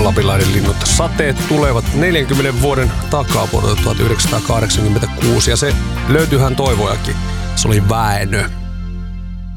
Lapinlahden linnut. Sateet tulevat 40 vuoden takaa vuodelta 1986 ja se löytyyhän toivojakin. Se oli Väinö.